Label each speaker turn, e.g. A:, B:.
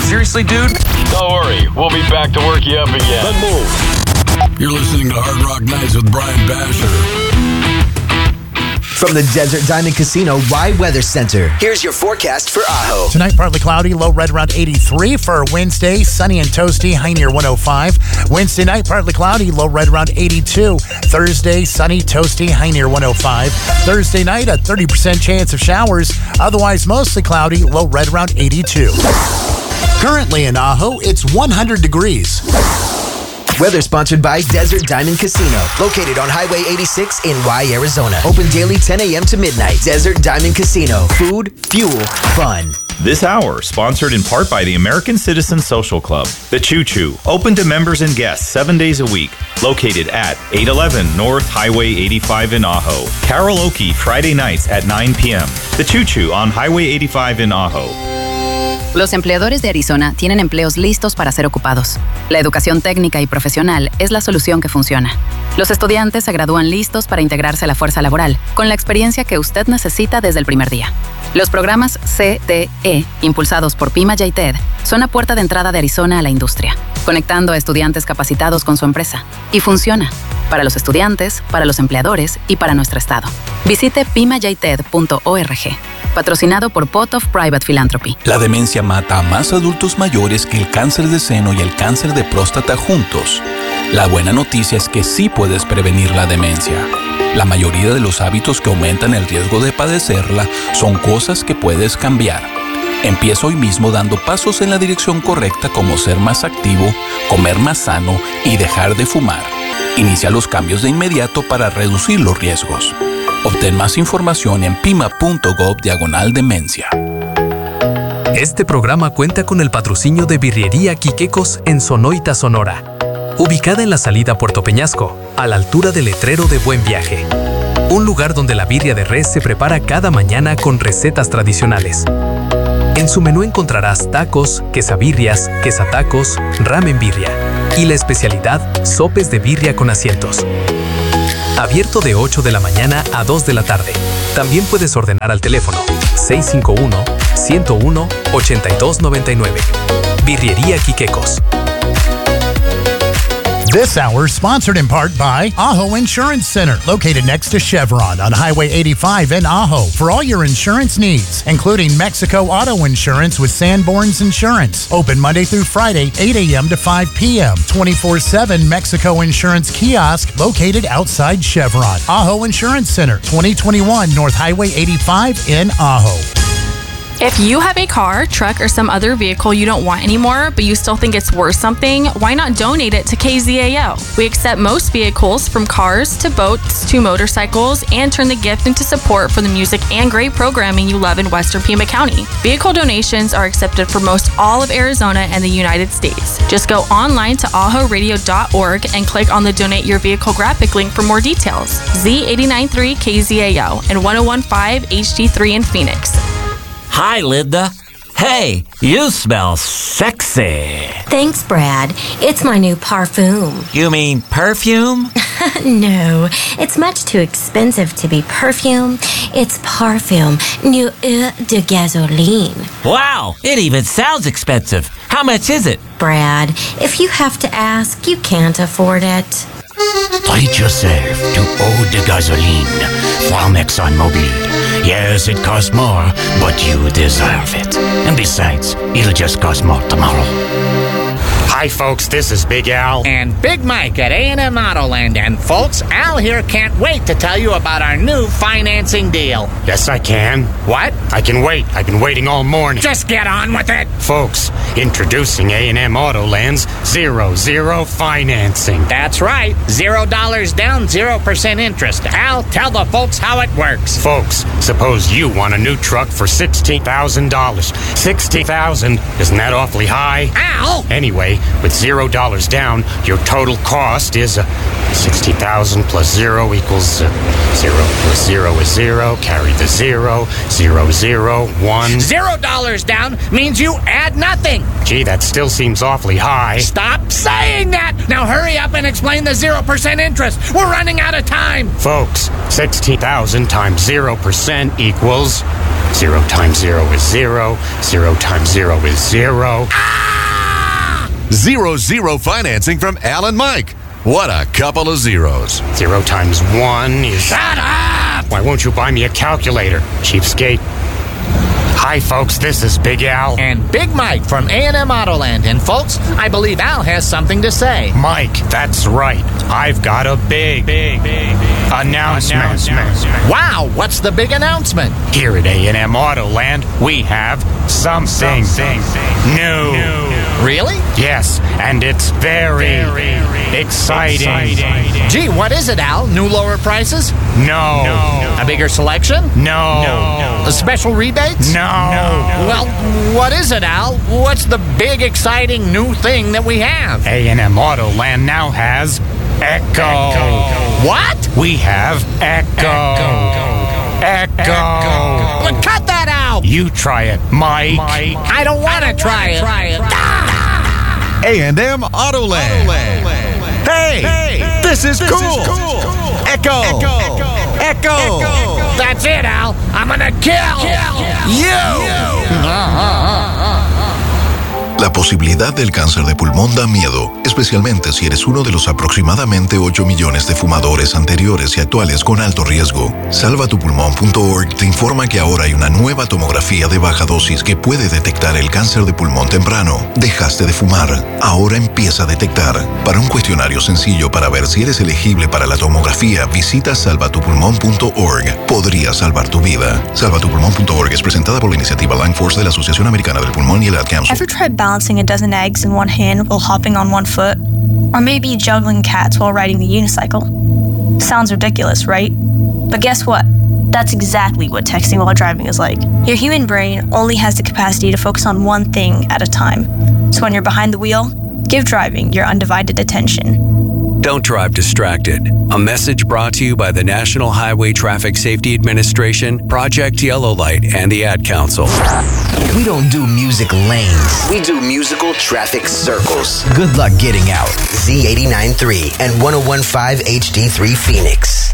A: Seriously, dude?
B: Don't worry, we'll be back to work you up again.
C: Then move.
D: You're listening to Hard Rock Nights with Brian Basher.
E: From the Desert Diamond Casino Rye Weather Center, here's your forecast for Ajo.
F: Tonight, partly cloudy, low right around 83. For Wednesday, sunny and toasty, high near 105. Wednesday night, partly cloudy, low right around 82. Thursday, sunny, toasty, high near 105. Thursday night, a 30% chance of showers. Otherwise, mostly cloudy, low right around 82. Currently in Ajo, it's 100 degrees.
E: Weather sponsored by Desert Diamond Casino, located on Highway 86 in Rye, Arizona. Open daily 10 a.m. to midnight. Desert Diamond Casino. Food, fuel, fun.
G: This hour, sponsored in part by the American Citizen Social Club. The Choo Choo, open to members and guests 7 days a week. Located at 811 North Highway 85 in Ajo. Karaoke Friday nights at 9 p.m. The Choo Choo on Highway 85 in Ajo.
H: Los empleadores de Arizona tienen empleos listos para ser ocupados. La educación técnica y profesional es la solución que funciona. Los estudiantes se gradúan listos para integrarse a la fuerza laboral, con la experiencia que usted necesita desde el primer día. Los programas CTE, impulsados por Pima J-TED, son la puerta de entrada de Arizona a la industria, conectando a estudiantes capacitados con su empresa. Y funciona. Para los estudiantes, para los empleadores y para nuestro estado. Visite pimajted.org. Patrocinado por Pot of Private Philanthropy.
I: La demencia mata a más adultos mayores que el cáncer de seno y el cáncer de próstata juntos. La buena noticia es que sí puedes prevenir la demencia. La mayoría de los hábitos que aumentan el riesgo de padecerla son cosas que puedes cambiar. Empieza hoy mismo dando pasos en la dirección correcta, como ser más activo, comer más sano y dejar de fumar. Inicia los cambios de inmediato para reducir los riesgos. Obtén más información en pima.gov/demencia.
J: Este programa cuenta con el patrocinio de Birrería Quiquecos en Sonoita, Sonora. Ubicada en la salida a Puerto Peñasco, a la altura del letrero de Buen Viaje. Un lugar donde la birria de res se prepara cada mañana con recetas tradicionales. En su menú encontrarás tacos, quesabirrias, quesatacos, ramen birria y la especialidad, sopes de birria con asientos. Abierto de 8 de la mañana a 2 de la tarde. También puedes ordenar al teléfono 651-101-8299. Birrería Quiquecos.
F: This hour is sponsored in part by Ajo Insurance Center, located next to Chevron on Highway 85 in Ajo. For all your insurance needs, including Mexico Auto Insurance with Sanborn's Insurance. Open Monday through Friday, 8 a.m. to 5 p.m. 24/7 Mexico Insurance Kiosk located outside Chevron. Ajo Insurance Center, 2021 North Highway 85 in Ajo.
K: If you have a car, truck, or some other vehicle you don't want anymore, but you still think it's worth something, why not donate it to KZAO? We accept most vehicles, from cars to boats to motorcycles, and turn the gift into support for the music and great programming you love in Western Pima County. Vehicle donations are accepted for most all of Arizona and the United States. Just go online to ajoradio.org and click on the Donate Your Vehicle graphic link for more details. Z89.3 KZAO and 101.5 HD3 in Phoenix.
L: Hi, Linda. Hey, you smell sexy.
M: Thanks, Brad. It's my new parfum.
L: You mean perfume?
M: No, it's much too expensive to be perfume. It's parfum, new eau de gasoline.
L: Wow, it even sounds expensive. How much is it?
M: Brad, if you have to ask, you can't afford it.
N: Treat yourself to eau de gasoline from ExxonMobil. Yes, it costs more, but you deserve it. And besides, it'll just cost more tomorrow.
O: Hi, folks, this is Big Al.
P: And Big Mike at A&M Autoland. And folks, Al here can't wait to tell you about our new financing deal.
O: Yes, I can.
P: What?
O: I can wait. I've been waiting all morning.
P: Just get on with it.
O: Folks, introducing A&M Autoland's 0-0 financing.
P: That's right. $0 down, 0% interest. Al, tell the folks how it works.
O: Folks, suppose you want a new truck for $16,000. $60,000, isn't that awfully high?
P: Al!
O: Anyway, with $0 down, your total cost is $60,000 plus 0 equals 0 plus 0 is 0. Carry the 0. 0, 0, 1.
P: $0 down means you add nothing.
O: Gee, that still seems awfully high.
P: Stop saying that! Now hurry up and explain the 0% interest. We're running out of time.
O: Folks, 60,000 times 0% equals 0 times 0 is 0. 0 times 0 is 0.
A: 0 financing from Al and Mike. What a couple of zeros.
O: 0 times 1 is...
P: Shut up!
O: Why won't you buy me a calculator, cheapskate? Hi, folks, this is Big Al.
P: And Big Mike from A&M Autoland. And folks, I believe Al has something to say.
O: Mike, that's right. I've got a big announcement.
P: Wow, what's the big announcement?
O: Here at A&M Autoland, we have something new.
P: Really?
O: Yes, and it's very exciting.
P: Gee, what is it, Al? New lower prices?
O: No.
P: A bigger selection?
O: No.
P: A special rebates?
O: No.
P: Well, what is it, Al? What's the big, exciting new thing that we have?
O: A&M Autoland now has Echo.
P: What?
O: We have Echo.
P: But cut that out!
O: You try it, Mike.
P: I don't want to try it.
A: A&M Autoland. Hey, this is cool. Echo.
P: That's it, Al. I'm gonna kill you.
C: La posibilidad del cáncer de pulmón da miedo, especialmente si eres uno de los aproximadamente 8 millones de fumadores anteriores y actuales con alto riesgo. Salvatupulmón.org te informa que ahora hay una nueva tomografía de baja dosis que puede detectar el cáncer de pulmón temprano. Dejaste de fumar, ahora empieza a detectar. Para un cuestionario sencillo para ver si eres elegible para la tomografía, visita salvatupulmón.org. Podría salvar tu vida. Salvatupulmón.org es presentada por la iniciativa Lung Force de la Asociación Americana del Pulmón y el Ad Council.
Q: Balancing a dozen eggs in one hand while hopping on one foot, or maybe juggling cats while riding the unicycle. Sounds ridiculous, right? But guess what? That's exactly what texting while driving is like. Your human brain only has the capacity to focus on one thing at a time. So when you're behind the wheel, give driving your undivided attention.
R: Don't drive distracted. A message brought to you by the National Highway Traffic Safety Administration, Project Yellow Light, and the Ad Council.
E: We don't do music lanes. We do musical traffic circles. Good luck getting out. Z89.3 and 101.5 HD3 Phoenix.